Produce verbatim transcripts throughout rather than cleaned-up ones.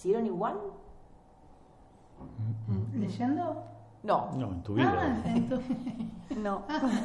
¿Nacieron igual? ¿Leyendo? No. No, en tu vida. Ah, en tu... No.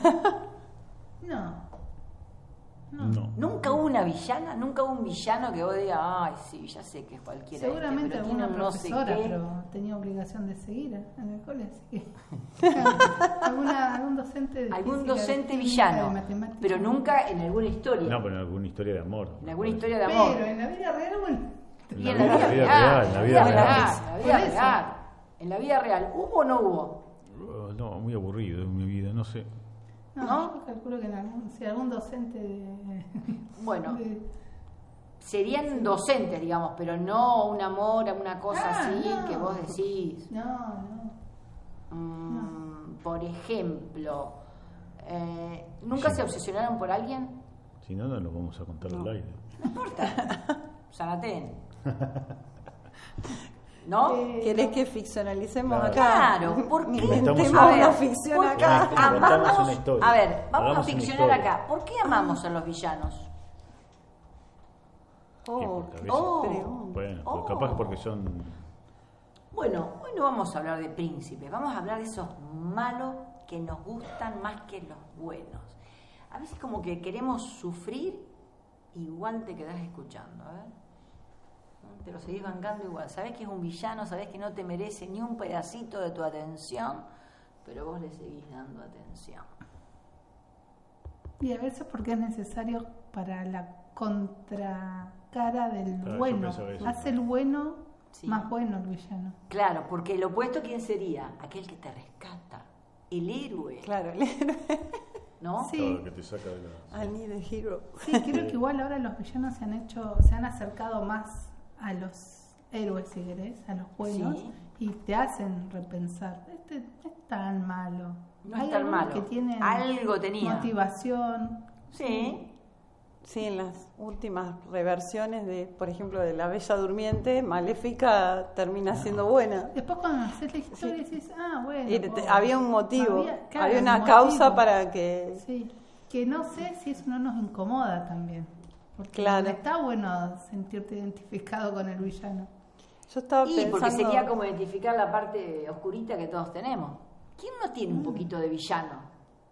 No. No. no. ¿Nunca hubo una villana? ¿Nunca hubo un villano que vos digas, ay, sí, ya sé que es cualquiera? Seguramente este, pero alguna tiene un no sé profesora, qué? pero tenía obligación de seguir en el cole, así que... ¿Alguna, algún docente de Algún física, docente de villano, de matemáticas. pero nunca en alguna historia. No, pero en alguna historia de amor. En alguna historia de amor. Pero en la vida real, bueno... En Y la en vida, la vida vida real, real, en la vida real, real. en la vida Por eso. real. En la vida real, ¿hubo o no hubo? Uh, No, muy aburrido en mi vida, no sé. No, ¿No? yo calculo que en algún, si algún docente de... Bueno, de- serían docentes, digamos, pero no un amor, una cosa Ah, así no. que vos decís. No, no. mm, Por ejemplo, eh, ¿nunca Sí. se obsesionaron por alguien? Si no, no lo vamos a contar al aire. No importa. Sanatén. ¿No? Eh, ¿Querés no. que ficcionalicemos Claro. acá? Claro, ¿por qué? Estamos Inventemos A ver, una ficción ¿por qué acá. Inventamos amamos? una historia. A ver, vamos Hagamos a una ficcionar historia. acá. ¿Por qué amamos a los villanos? ¿Qué? Oh, Porque a veces- Oh, pregunta. Bueno, oh. capaz porque son... Bueno, hoy no vamos a hablar de príncipes, vamos a hablar de esos malos que nos gustan más que los buenos. A veces como que queremos sufrir, igual te quedás escuchando, a ver. Te lo seguís bancando igual. Sabés que es un villano, sabés que no te merece ni un pedacito de tu atención, pero vos le seguís dando atención. Y a veces porque es necesario para la contracara del Claro, yo bueno. pensaba eso, Hace claro. el bueno Sí. más bueno el villano. Claro, porque el opuesto, ¿quién sería? Aquel que te rescata, el héroe, Claro, el héroe. ¿no? Sí. Claro, que te saca de la... I need a hero. Sí, creo que igual ahora los villanos se han hecho, se han acercado más a los héroes, si querés, a los buenos, Sí. y te hacen repensar. Este no es tan malo. No es Hay tan algunos malo. que tienen Algo tenía. motivación. Sí. Sí, en las últimas reversiones de, por ejemplo, de La Bella Durmiente, Maléfica termina siendo buena. Después cuando haces la historia decís, ah, bueno. Y te- oh, había un motivo, había, claro, había un una motivo. causa para que... Sí, que no sé si eso no nos incomoda también. Porque Claro. no está bueno sentirte identificado con el villano. Yo estaba Y pensando... porque sería como identificar la parte oscurita que todos tenemos. ¿Quién no tiene Mm. un poquito de villano?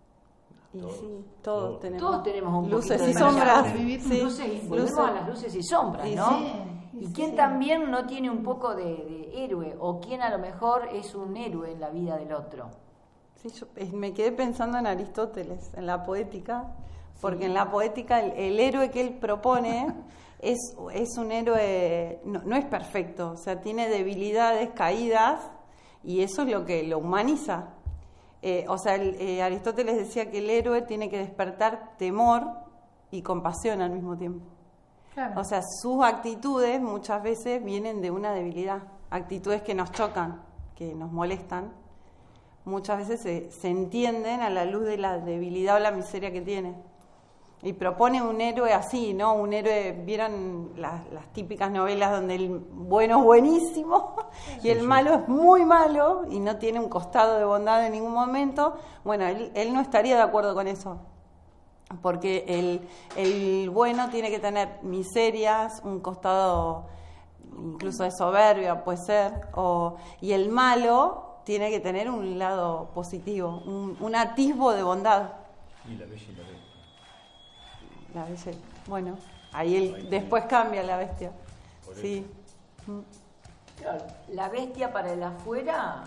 Y Todos, sí, todos, todos. tenemos. Todos tenemos un luces poquito de y villano. sombras. Vivir Sí, Luces y- volvemos luces. a las luces y sombras, Y ¿no? sí, y ¿Y sí. quién también no tiene un poco de, de héroe? ¿O quién a lo mejor es un héroe en la vida del otro? Sí, yo eh, me quedé pensando en Aristóteles, en la poética, porque Sí. en la poética el, el héroe que él propone es, es un héroe, no, no es perfecto, o sea, tiene debilidades, caídas, y eso es lo que lo humaniza. Eh, o sea, el, eh, Aristóteles decía que el héroe tiene que despertar temor y compasión al mismo tiempo. Claro. O sea, sus actitudes muchas veces vienen de una debilidad, actitudes que nos chocan, que nos molestan, muchas veces se, se entienden a la luz de la debilidad o la miseria que tiene. Y propone un héroe así, ¿no? Un héroe, ¿vieron las, las típicas novelas donde el bueno es buenísimo y el sí. malo es muy malo y no tiene un costado de bondad en ningún momento? Bueno, él, él no estaría de acuerdo con eso. Porque el, el bueno tiene que tener miserias, un costado incluso de soberbia, puede ser, o, y el malo tiene que tener un lado positivo, un, un atisbo de bondad. Y la bella y la bestia. La bella, bueno, ahí él Ahí después tiene. cambia la bestia. Por Sí. Mm. Claro, la bestia para el afuera,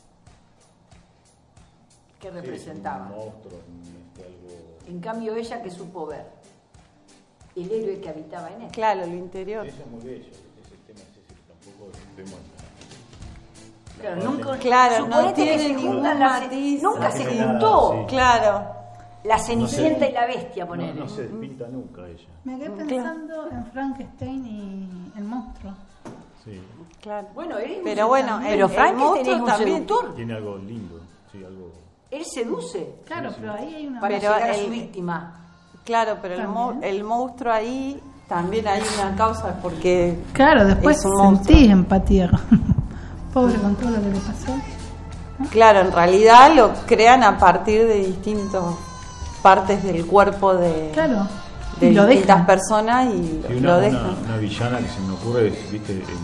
¿qué Sí, representaba? un monstruo, un, este, algo... En cambio, ella que supo ver, el héroe que habitaba en él. Claro, lo interior. Eso es muy bello, ese tema es ese, tampoco es un tema... Claro, La nunca, parte- Claro, no suponete que tiene se ningún juntan las- matiz. nunca No se tiene juntó nada, sí. Claro. la Cenicienta No sé. y la bestia, No, ponele. no se despinta nunca ella. Me quedé Claro. pensando en Frankenstein y el monstruo. Sí. Claro. Bueno, él Pero un- bueno, pero el- el Frankenstein es monstruo un también- seductor. Tiene algo lindo, sí, algo... Él seduce Claro, Sí, sí. pero ahí hay una... para Pero llegar a el- su víctima. Claro, pero el, mo- También. el monstruo ahí también hay una causa porque Claro, después es un sentís empatía. Pobre con todo lo que le pasó. claro, en realidad lo crean a partir de distintas partes del cuerpo de, Claro. de Y lo distintas dejan. personas y Sí, lo una, dejan. una, una villana que se me ocurre es, viste,